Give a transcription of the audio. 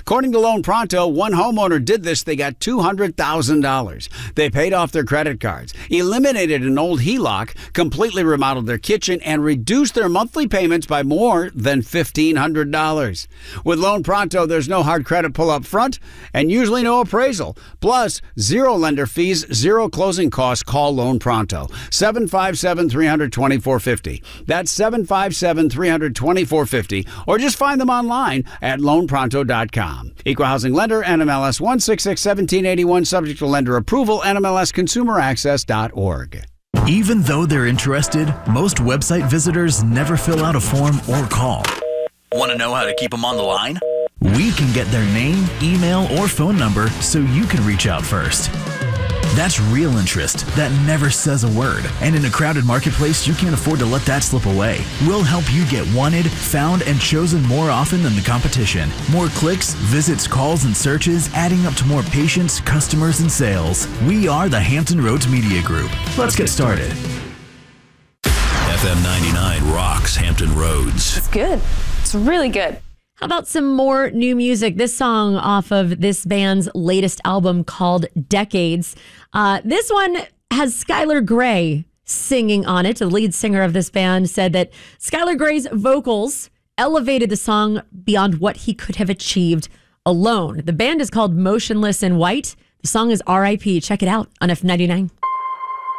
According to Loan Pronto, one homeowner did this. They got $200,000. They paid off their credit cards, eliminated an old HELOC, completely remodeled their kitchen, and reduced their monthly payments by more than $1,500. With Loan Pronto, there's no hard credit pull up front and usually no appraisal. Plus, zero lender fees, zero closing costs. Call Loan Pronto. 757-300-2450. That's 757-300-2450. Or just find them online at loanpronto.com. Equal housing lender, NMLS 1661781, subject to lender approval, NMLSconsumeraccess.org. Even though they're interested, most website visitors never fill out a form or call. Want to know how to keep them on the line? We can get their name, email, or phone number so you can reach out first. That's real interest that never says a word. And in a crowded marketplace, you can't afford to let that slip away. We'll help you get wanted, found, and chosen more often than the competition. More clicks, visits, calls, and searches, adding up to more patients, customers, and sales. We are the Hampton Roads Media Group. Let's get started. FM 99 rocks Hampton Roads. It's good. It's really good. How about some more new music? This song off of this band's latest album called Decades. This one has Skylar Grey singing on it. The lead singer of this band said that Skylar Grey's vocals elevated the song beyond what he could have achieved alone. The band is called Motionless in White. The song is R.I.P. Check it out on F99.